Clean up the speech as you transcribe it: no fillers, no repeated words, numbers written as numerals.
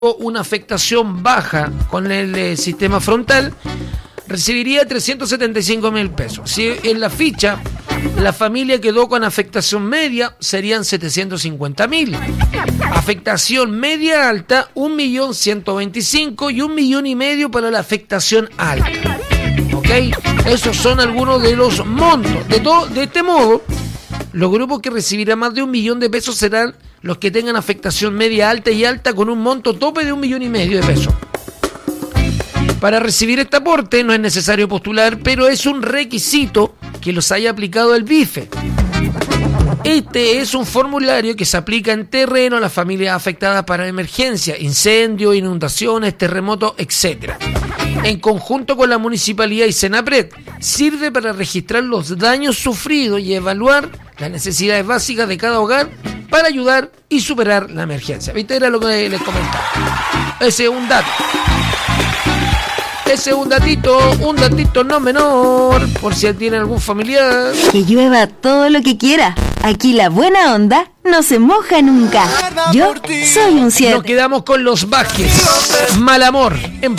una afectación baja con el sistema frontal, recibiría 375.000 pesos. Si en la ficha la familia quedó con afectación media, serían 750.000. Afectación media alta, 1.125.000 y 1,5 millones para la afectación alta. ¿Ok? Esos son algunos de los montos. De este modo, los grupos que recibirán más de 1 millón de pesos serán los que tengan afectación media alta y alta con un monto tope de 1,5 millones de pesos. Para recibir este aporte no es necesario postular, pero es un requisito que los haya aplicado el BIFE. Este es un formulario que se aplica en terreno a las familias afectadas para emergencia, incendios, inundaciones, terremotos, etc. En conjunto con la municipalidad y Senapred, sirve para registrar los daños sufridos y evaluar las necesidades básicas de cada hogar para ayudar y superar la emergencia. ¿Viste? Era lo que les comentaba. Ese es un dato. Ese es un datito no menor, por si tiene algún familiar. Que llueva todo lo que quiera. Aquí la buena onda no se moja nunca. Yo soy un 7. Nos quedamos con los Vázquez. Mal amor. En